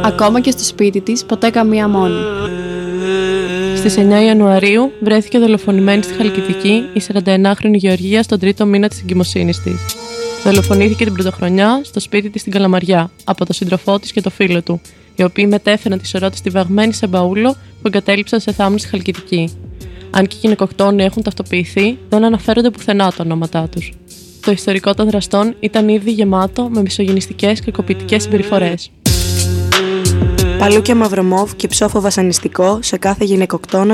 Ακόμα και στο σπίτι της, ποτέ καμία μόνη. Στις 9 Ιανουαρίου βρέθηκε δολοφονημένη στη Χαλκιδική η 41χρονη Γεωργία στον τρίτο μήνα της εγκυμοσύνης της. Δολοφονήθηκε την πρωτοχρονιά στο σπίτι της στην Καλαμαριά από τον σύντροφό της και το φίλο του, οι οποίοι μετέφεραν τη σωρό της στιβαγμένη σε μπαούλο που εγκατέλειψαν σε θάμνη στη Χαλκιδική. Αν και οι γυναικοκτόνοι έχουν ταυτοποιηθεί, δεν αναφέρονται πουθενά τα ονόματά τους. Το ιστορικό των δραστών ήταν ήδη γεμάτο με μισογυνιστικές και κακοποιητικές συμπεριφορές. Παλούκια μαυρομόβ και ψόφο βασανιστικό σε κάθε γυναικοκτόνο